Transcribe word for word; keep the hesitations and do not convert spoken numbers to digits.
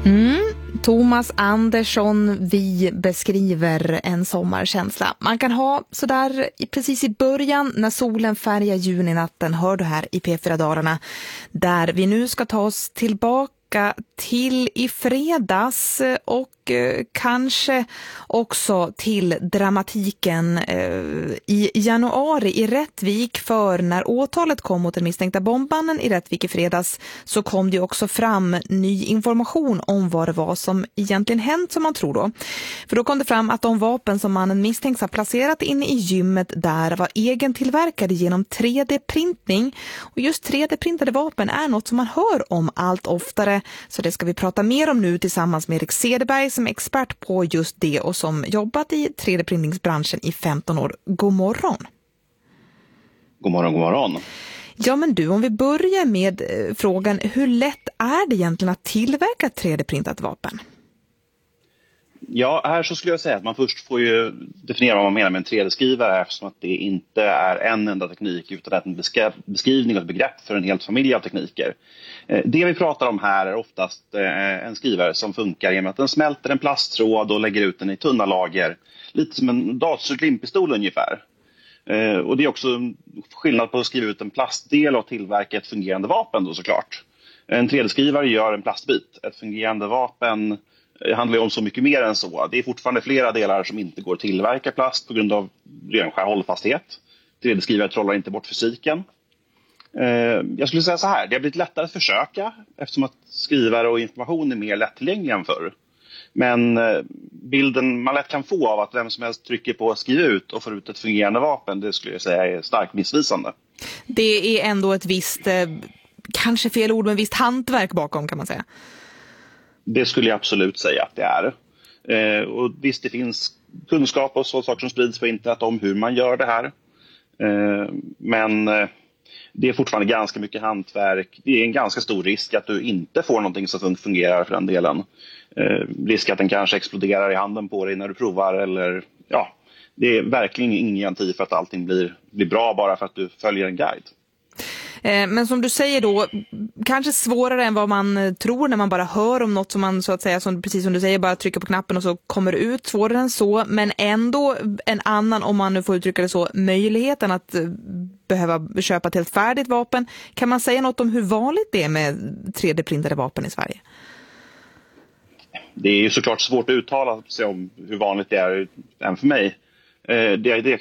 Mm. Thomas Andersson, vi beskriver en sommarkänsla. Man kan ha sådär precis i början när solen färgar juninatten, hör du här i P fyra-dagarna, där vi nu ska ta oss tillbaka till i fredags och eh, kanske också till dramatiken eh, i januari i Rättvik, för när åtalet kom mot den misstänkta bombmannen i Rättvik i fredags så kom det också fram ny information om vad det var som egentligen hänt, som man tror då. För då kom det fram att de vapen som mannen misstänks ha placerat in i gymmet där var egentillverkade genom tre D-printning, och just tre D-printade vapen är något som man hör om allt oftare. Så det ska vi prata mer om nu tillsammans med Erik Cederberg som är expert på just det och som jobbat i tre D-printingsbranschen i femton år. God morgon. God morgon, god morgon. Ja, men du, om vi börjar med eh, frågan, hur lätt är det egentligen att tillverka tre D-printat vapen? Ja, här så skulle jag säga att man först får ju definiera vad man menar med en tre D-skrivare, eftersom att det inte är en enda teknik utan att en besk- beskrivning och ett begrepp för en hel familj av tekniker. Det vi pratar om här är oftast en skrivare som funkar genom att den smälter en plasttråd och lägger ut den i tunna lager. Lite som en datorstyrd limpistol ungefär. Och det är också skillnad på att skriva ut en plastdel och tillverka ett fungerande vapen då såklart. En tre D-skrivare gör en plastbit. Ett fungerande vapen handlar ju om så mycket mer än så. Det är fortfarande flera delar som inte går att tillverka plast på grund av ren hållfasthet. tre D-skrivare trollar inte bort fysiken. Jag skulle säga så här, det har blivit lättare att försöka eftersom att skrivare och information är mer lättillgängliga än förr. Men bilden man lätt kan få av att vem som helst trycker på att skriva ut och får ut ett fungerande vapen, det skulle jag säga är starkt missvisande. Det är ändå ett visst, kanske fel ord, men visst hantverk bakom, kan man säga. Det skulle jag absolut säga att det är. Eh, och visst, det finns kunskap och så saker som sprids på internet om hur man gör det här. Eh, men eh, det är fortfarande ganska mycket hantverk. Det är en ganska stor risk att du inte får någonting som fungerar för den delen. Eh, risk att den kanske exploderar i handen på dig när du provar. Eller, ja, det är verkligen ingen garanti för att allting blir, blir bra bara för att du följer en guide. Men som du säger då, kanske svårare än vad man tror när man bara hör om något som man så att säga, som, precis som du säger, bara trycker på knappen och så kommer det ut, svårare än så. Men ändå en annan, om man nu får uttrycka det så, möjligheten att behöva köpa ett helt färdigt vapen. Kan man säga något om hur vanligt det är med tre D-printade vapen i Sverige? Det är ju såklart svårt att uttala sig om hur vanligt det är än för mig. Det, det